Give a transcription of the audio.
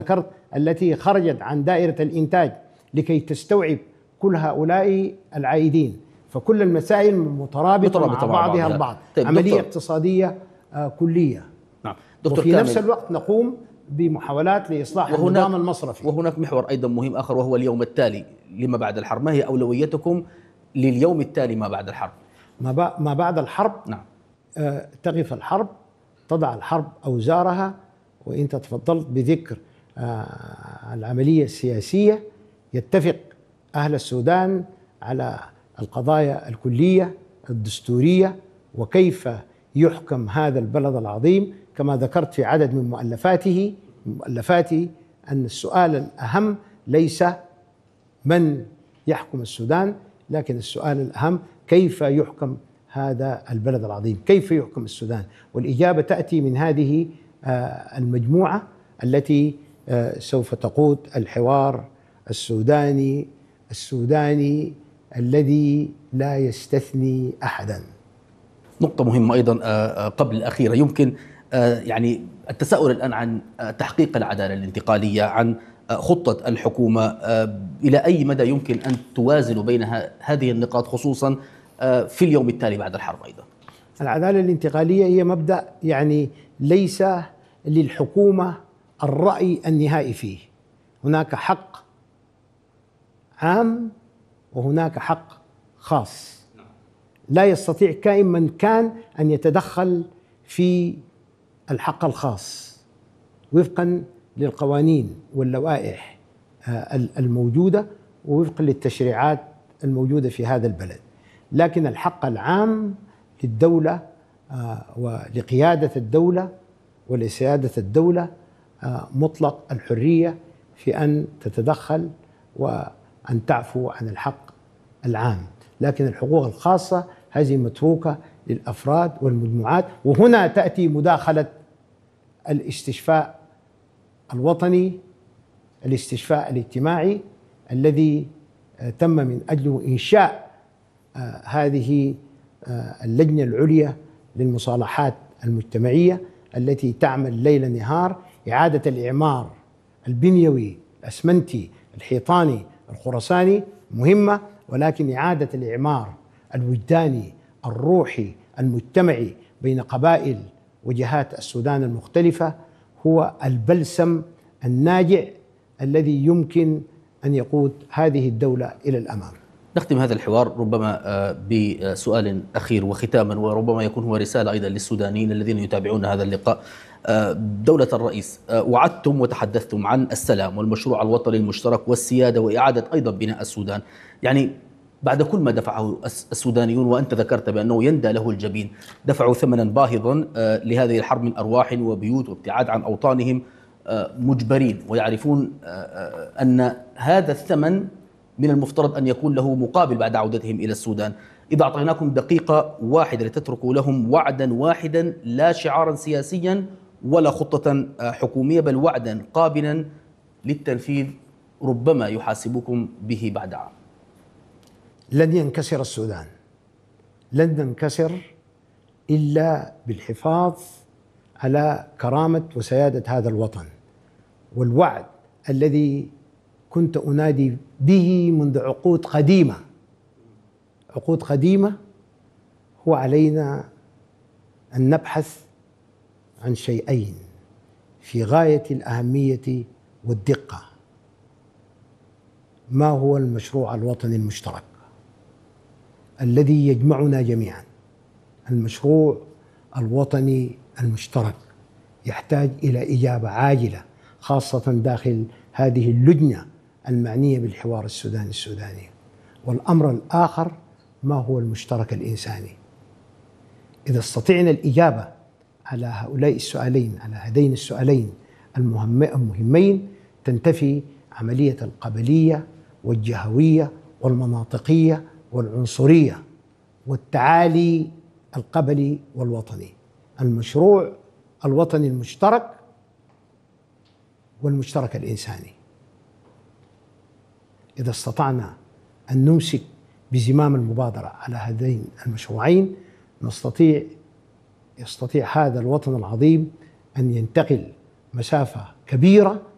ذكرت التي خرجت عن دائرة الإنتاج لكي تستوعب كل هؤلاء العائدين، فكل المسائل مترابطة مع بعضها البعض. طيب عملية اقتصادية كلية. نعم دكتور وفي كامل، نفس الوقت نقوم بمحاولات لإصلاح النظام المصرفي. وهناك محور أيضا مهم آخر وهو اليوم التالي لما بعد الحرب. ما هي أولويتكم لليوم التالي ما بعد الحرب؟ ما بعد الحرب، نعم. تقف الحرب، تضع الحرب أوزارها، وإنت تفضلت بذكر العملية السياسية. يتفق أهل السودان على القضايا الكلية الدستورية وكيف يحكم هذا البلد العظيم. كما ذكرت في عدد من مؤلفاتي أن السؤال الأهم ليس من يحكم السودان، لكن السؤال الأهم كيف يحكم هذا البلد العظيم، كيف يحكم السودان. والإجابة تأتي من هذه المجموعة التي سوف تقود الحوار السوداني الذي لا يستثني أحدا. نقطة مهمة أيضا قبل الأخيرة، يمكن يعني التساؤل الآن عن تحقيق العدالة الانتقالية، عن خطة الحكومة، إلى أي مدى يمكن أن توازن بين هذه النقاط، خصوصا في اليوم التالي بعد الحرب أيضا؟ العدالة الانتقالية هي مبدأ يعني ليس للحكومة الرأي النهائي فيه. هناك حق عام وهناك حق خاص. لا يستطيع كائن من كان أن يتدخل في الحق الخاص وفقا للقوانين واللوائح الموجودة ووفقا للتشريعات الموجودة في هذا البلد. لكن الحق العام للدولة ولقيادة الدولة ولسيادة الدولة مطلق الحرية في أن تتدخل وأن تعفو عن الحق العام. لكن الحقوق الخاصة هذه متروكة للأفراد والمجموعات. وهنا تأتي مداخلة الاستشفاء الوطني، الاستشفاء الاجتماعي الذي تم من أجله إنشاء هذه اللجنة العليا للمصالحات المجتمعية التي تعمل ليل نهار. إعادة الإعمار البنيوي الأسمنتي الحيطاني الخرساني مهمة، ولكن إعادة الإعمار الوجداني الروحي المجتمعي بين قبائل وجهات السودان المختلفة هو البلسم الناجع الذي يمكن أن يقود هذه الدولة إلى الأمام. نختم هذا الحوار ربما بسؤال أخير وختاما، وربما يكون هو رسالة أيضا للسودانيين الذين يتابعون هذا اللقاء. دولة الرئيس، وعدتم وتحدثتم عن السلام والمشروع الوطني المشترك والسيادة وإعادة أيضا بناء السودان. يعني بعد كل ما دفعه السودانيون، وأنت ذكرت بأنه يندى له الجبين، دفعوا ثمنا باهظا لهذه الحرب من أرواح وبيوت وابتعاد عن أوطانهم، مجبرين ويعرفون أن هذا الثمن من المفترض أن يكون له مقابل بعد عودتهم إلى السودان. إذا أعطيناكم دقيقة واحدة لتتركوا لهم وعدا واحدا، لا شعارا سياسيا ولا خطة حكومية، بل وعدا قابلا للتنفيذ ربما يحاسبكم به بعد عام. لن ينكسر السودان، لن ننكسر إلا بالحفاظ على كرامة وسيادة هذا الوطن. والوعد الذي كنت أنادي به منذ عقود قديمة هو علينا أن نبحث عن شيئين في غاية الأهمية والدقة. ما هو المشروع الوطني المشترك الذي يجمعنا جميعا؟ المشروع الوطني المشترك يحتاج إلى إجابة عاجلة، خاصة داخل هذه اللجنة المعنية بالحوار السوداني. والأمر الآخر، ما هو المشترك الإنساني؟ إذا استطعنا الإجابة على هؤلاء السؤالين، على هذين السؤالين المهمين، تنتفي عملية القبلية والجهوية والمناطقية والعنصرية والتعالي القبلي والوطني. المشروع الوطني المشترك والمشترك الإنساني. إذا استطعنا أن نمسك بزمام المبادرة على هذين المشروعين، يستطيع هذا الوطن العظيم أن ينتقل مسافة كبيرة